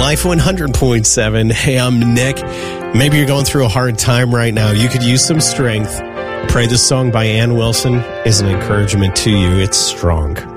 Life 100.7. Hey, I'm Nick. Maybe you're going through a hard time right now. You could use some strength. Pray this song by Ann Wilson is an encouragement to you. It's strong.